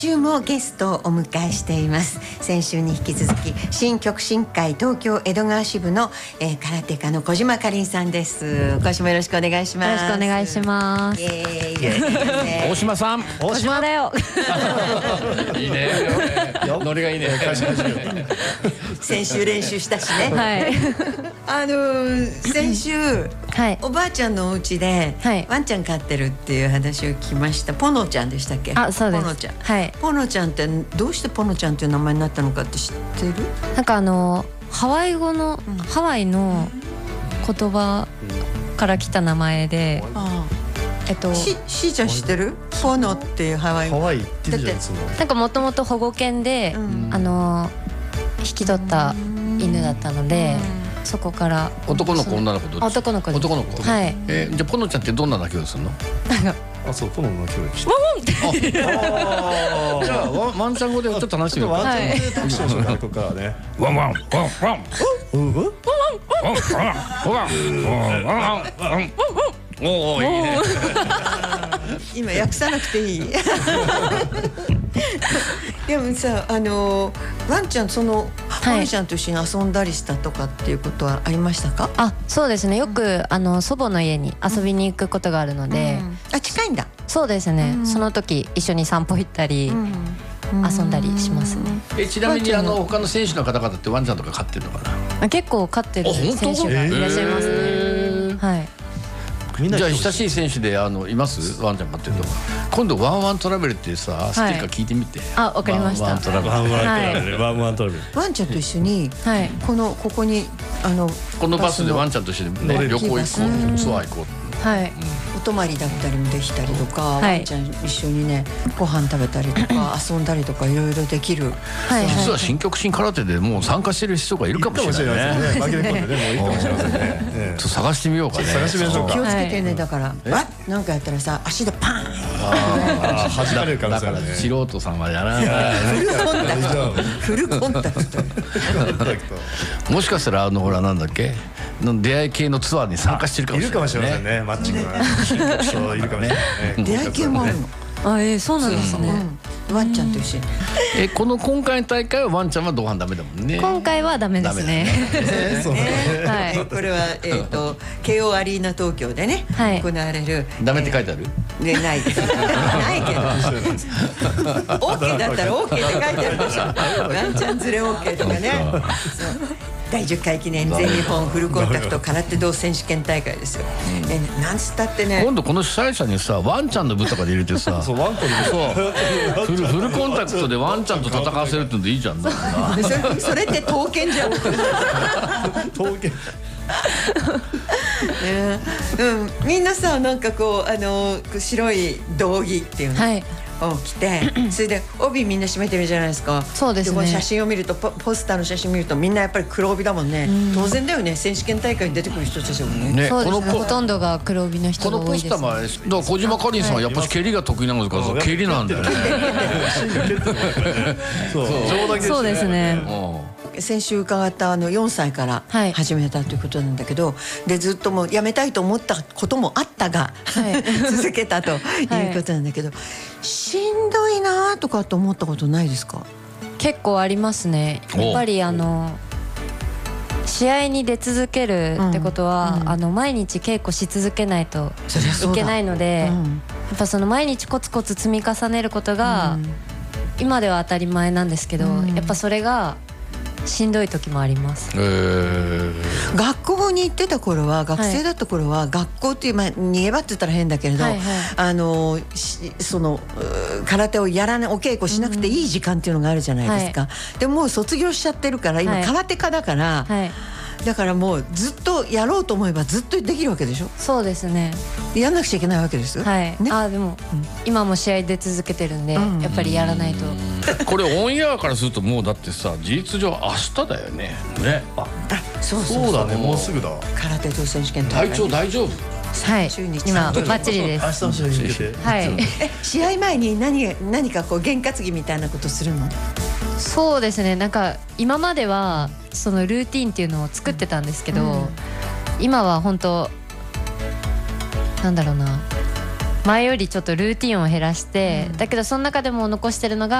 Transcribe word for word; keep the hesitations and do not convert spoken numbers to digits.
今週もゲストをお迎えしています。先週に引き続き新極真会東京江戸川支部の、えー、空手家の小島かりんさんです。今週もよろしくお願いします。 よろしくお願いします。 イエーイイエーイ大島さん、 大島だよいいねノリがいいね先週練習したしね、 はい、 あのー、先週、はい、おばあちゃんのお家で、はい、ワンちゃん飼ってるっていう話を聞きました。ポノちゃんでしたっけ？ あ、そうです。 ポノちゃん、 はい、 ポノちゃんってどうしてポノちゃんっていう名前になったのかって知ってる？ なんかあのハワイ語の、うん、ハワイの言葉から来た名前で、うん、あえっとししちゃん知ってる？ポノっていうハワイ語。 ハワイってじゃん。 なんかもともと保護犬で、うん、あの引き取った犬だったので、うん、そこから男の子女の子どっち？ 男の子です。 男の子。 はい。 えー、じゃあポノちゃんってどんな鳴き声するの？ なんかあ、そう、ポノの鳴き声して。 ワンワンって。 じゃあワンちゃん語でちょっと話してみようか。 ワンちゃん語で特集しようとかね。 ワンワンワンワン。 うんうん。 ワンワンワンワンワンワン。おお、いいね。 今訳さなくていい。でもさ、あのワンちゃんその、はい、ワンちゃんと一緒に遊んだりしたとかっていうことはありましたか？ あ、そうですね。よく、うん、あの祖母の家に遊びに行くことがあるので、うん、 あ、近いんだ。 そうですね、うん、その時一緒に散歩行ったり、うん、遊んだりしますね。 え、ちなみにあの他の選手の方々ってワンちゃんとか飼ってるのかな？ 結構飼ってる選手がいらっしゃいますね、えー、はい。 じゃあ親しい選手であのいます？ワンちゃん飼ってると。今度ワンワントラベルってさ、知ってるか聞いてみて。 あ、わかりました。 ワンワントラベル。 ワンワントラベル。ワンワントラベル。 ワンちゃんと一緒に、はい、このここにあのこのバスでワンちゃんと一緒にね、旅行行こう、ツアー行こう。 はい。 お泊まりだったりもできたりとか、ワンちゃん一緒にね、ご飯食べたりとか遊んだりとかいろいろできる。 実は新極真空手でもう参加してる人がいるかもしれないね。 紛れ込んでね、もういいかもしれませんね。 ちょっと探してみようかね。 探してみましょうか。 気をつけてね。だからわなんかやったらさ、足でパーン。 ああ、弾かれる可能性あるね。 素人さんはやらない。 フルコンタクト。 もしかしたらあのほらなんだっけ、の出会い系のツアーに参加してるかもしれない。いるかもしれませんね。マッチングは。そういるかもしれない。 出会い系もあるの。 あ、えー、そうなんですね。 ワンちゃんと一緒に。 え、この今回の大会はワンちゃんは同伴ダメだもんね。 今回はダメですね。 はい。これはえっと慶応アリーナ東京でね行われる。 ダメって書いてある？ ね、ない。ないけど。オッケーだったらオッケーって書いてあるでしょ。ワンちゃん連れオッケーとかね。だいじゅっかい記念全日本フルコンタクト空手道選手権大会ですよ。なんつったってね。 今度この主催者にさ、ワンちゃんの部とかで入れてさ、 そうワンコにそうフルフルコンタクトでワンちゃんと戦わせるってのでいいじゃん。 それそれって刀剣じゃん。 刀剣。 ね、うん、みんなさ、なんかこうあの白い道着っていうの。はい。を着て、それで帯みんな締めてるじゃないですか。 そうですね。 この写真を見ると ポ, ポスターの写真見るとみんなやっぱり黒帯だもんね。当然だよね。選手権大会に出てくる人たちだもんね。 ね、そうですね。ほとんどが黒帯の人が多いです、ね。 このポスターも小島かりんさんはやっぱり蹴りが得意なのか、蹴りなんだよね。 そうですね。 先週伺ったあのよんさいから始めたということなんだけど、はい、でずっともうやめたいと思ったこともあったが、はい、続けたということなんだけど、はい、しんどいなとかと思ったことないですか？ 結構ありますね。やっぱりあの試合に出続けるってことは、うんうん、あの毎日稽古し続けないといけないので、うん、やっぱその毎日コツコツ積み重ねることが、うん、今では当たり前なんですけど、うん、やっぱそれがしんどい時もあります。 えー、 学校に行ってた頃は、学生だった頃は、はい、学校っていう、まあ、逃げ場って言ったら変だけれど、はいはい、あのその空手をやらない、お稽古しなくていい時間っていうのがあるじゃないですか、うん、はい、でもう卒業しちゃってるから今、はい、空手家だから、はい、だからもうずっとやろうと思えばずっとできるわけでしょ。 そうですね。 やんなくちゃいけないわけですよ、 はい、ね、あでも、うん、今も試合出続けてるんで、うん、やっぱりやらないと。 これオンエアからするともうだってさ、事実上明日だよね。ね、あ、 そうそうそう、 そうだね、もうすぐだ。 空手道選手権大会、体調大丈夫？ はい、今バッチリです。 明日の試合に向けて、 はい、 え、試合前に何何かこう験担ぎみたいなことするの？ そうですね。なんか今まではそのルーティンっていうのを作ってたんですけど、うん、今は本当なんだろうな、 前よりちょっとルーティンを減らして、だけどその中でも残してるのが